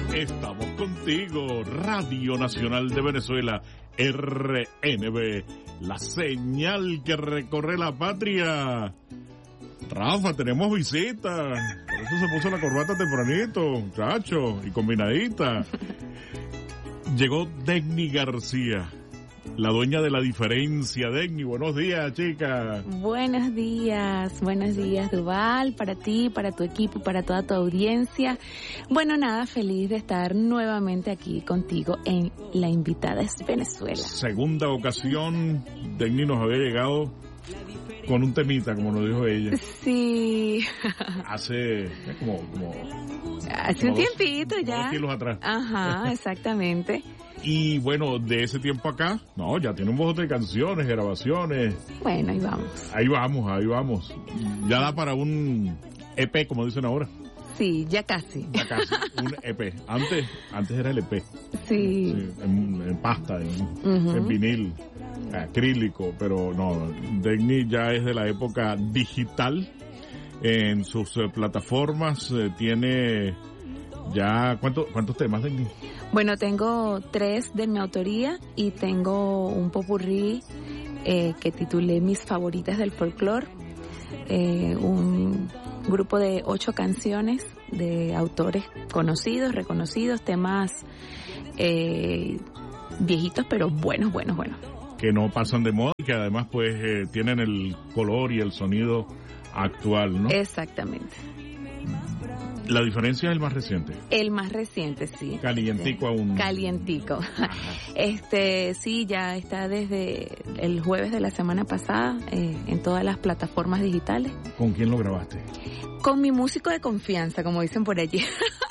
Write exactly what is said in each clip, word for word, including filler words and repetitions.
Estamos contigo, Radio Nacional de Venezuela, R N B, la señal que recorre la patria. Rafa, tenemos visita. Por eso se puso la corbata tempranito, muchacho, y combinadita. Llegó Degni García, la dueña de La Diferencia. Degni, buenos días, chica. Buenos días, buenos días, Duval, para ti, para tu equipo, para toda tu audiencia. Bueno, nada, feliz de estar nuevamente aquí contigo en La Invitada es Venezuela. Segunda ocasión, Degni nos había llegado con un temita, como nos dijo ella. Sí. Hace como... como Hace como un dos, tiempito ya. Dos kilos atrás. Ajá, exactamente. Y bueno, de ese tiempo acá, no, ya tiene un montón de canciones, grabaciones. Bueno, ahí vamos. Ahí vamos, ahí vamos. Ya da para un E P, como dicen ahora. Sí, ya casi. Ya casi, un E P. Antes, antes era el E P. Sí. Sí, en, en pasta, en, Uh-huh. en vinil, acrílico, pero no, Degni ya es de la época digital. En sus eh, plataformas eh, tiene ya, ¿cuánto, ¿cuántos temas, Degni? Bueno, tengo tres de mi autoría y tengo un popurrí eh, que titulé Mis Favoritas del Folclore, eh, un grupo de ocho canciones de autores conocidos, reconocidos, temas eh, viejitos pero buenos, buenos, buenos. Que no pasan de moda y que además pues eh, tienen el color y el sonido actual, ¿no? Exactamente. La Diferencia es el más reciente. El más reciente, sí. Calientico aún. Calientico. Este, sí, ya está desde el jueves de la semana pasada eh, en todas las plataformas digitales. ¿Con quién lo grabaste? Con mi músico de confianza, como dicen por allí.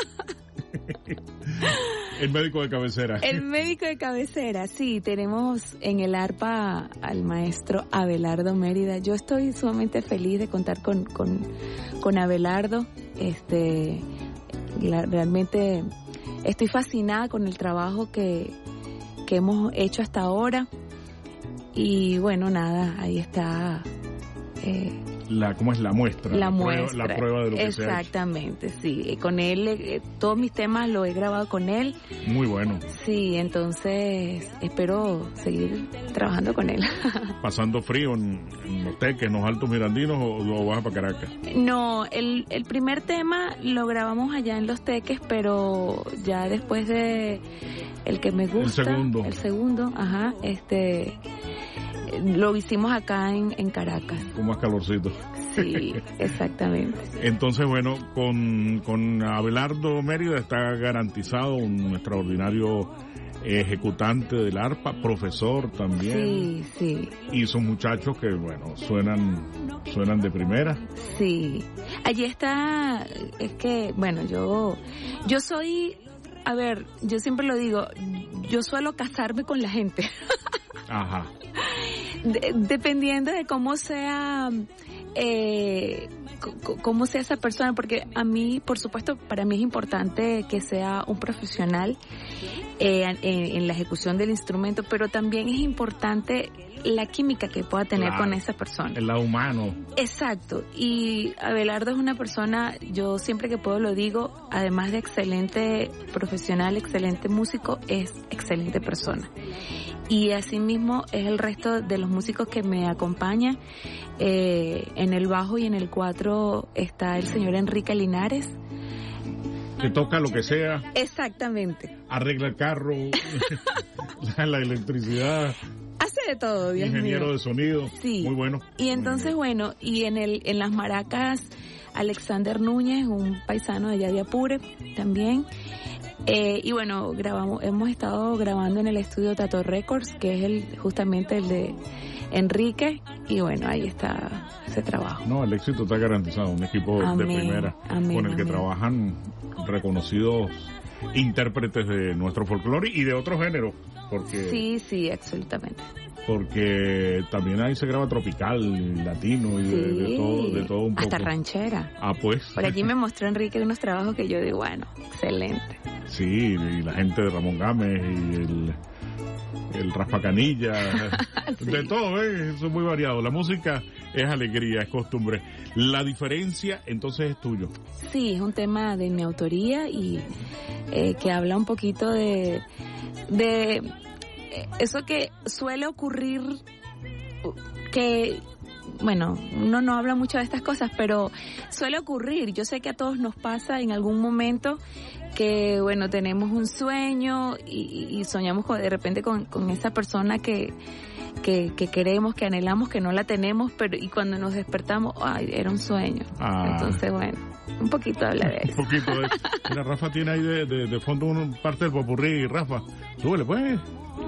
El médico de cabecera. El médico de cabecera, sí. Tenemos en el arpa al maestro Abelardo Mérida. Yo estoy sumamente feliz de contar con, con, con Abelardo. Este, la, realmente estoy fascinada con el trabajo que, que hemos hecho hasta ahora. Y bueno, nada, ahí está. Eh, La, ¿Cómo es la muestra? La, la muestra. Prueba, la prueba de lo que se ha hecho. Exactamente, sí. Con él, eh, todos mis temas los he grabado con él. Muy bueno. Sí, entonces espero seguir trabajando con él. ¿Pasando frío en, en los Teques, en los Altos Mirandinos o lo vas para Caracas? No, el, el primer tema lo grabamos allá en Los Teques, pero ya después de el que me gusta. El segundo. El segundo, ajá, este... lo hicimos acá en, en Caracas. Con más calorcito. Sí, exactamente. Entonces, bueno, con, con Abelardo Mérida está garantizado un extraordinario ejecutante del arpa, profesor también. Sí, sí. Y son muchachos que, bueno, suenan, suenan de primera. Sí. Allí está, es que, bueno, yo, yo soy, a ver, yo siempre lo digo, yo suelo casarme con la gente. Ajá. De, dependiendo de cómo sea, eh, c- cómo sea esa persona, porque a mí, por supuesto, para mí es importante que sea un profesional eh, en, en la ejecución del instrumento, pero también es importante la química que pueda tener Claro, con esa persona. El lado humano. Exacto, y Abelardo es una persona, yo siempre que puedo lo digo, además de excelente profesional, excelente músico, es excelente persona. Y asimismo es el resto de los músicos que me acompañan. Eh, en el bajo y en el cuatro está el señor Enrique Linares. Que toca lo que sea. Exactamente. Arregla el carro, la, la electricidad. Hace de todo, Dios Ingeniero mío. de sonido. Sí. Muy bueno. Y entonces, bueno, y en el en las maracas, Alexander Núñez, un paisano de allá de Apure, también. Eh, y bueno, grabamos, hemos estado grabando en el estudio Tato Records, que es el justamente el de Enrique, y bueno, ahí está ese trabajo. No, el éxito está garantizado, un equipo Amén, de primera, amén, con el que amén. trabajan reconocidos intérpretes de nuestro folclore y de otros géneros, porque Sí, sí, absolutamente. porque también ahí se graba tropical, latino y de, de Sí, todo, de todo un poco. hasta ranchera. Ah, pues. Por allí me mostró Enrique unos trabajos que yo digo, bueno, excelente. Sí, y la gente de Ramón Gámez y el el Rafa Canilla, Sí. de todo, ¿eh? Eso es muy variado. La música es alegría, es costumbre. La diferencia, entonces, es tuyo. Sí, es un tema de mi autoría y eh, que habla un poquito de, de eh, eso que suele ocurrir, que, bueno, uno no habla mucho de estas cosas, pero suele ocurrir. Yo sé que a todos nos pasa en algún momento que, bueno, tenemos un sueño y, y soñamos con, de repente con, con esa persona que, que, que queremos, que anhelamos, que no la tenemos, pero y cuando nos despertamos, ay, era un sueño. Ah. Entonces, bueno, un poquito habla de eso. Un poquito de... Mira, Rafa tiene ahí de, de, de fondo una parte del popurrí. Rafa, súbele pues.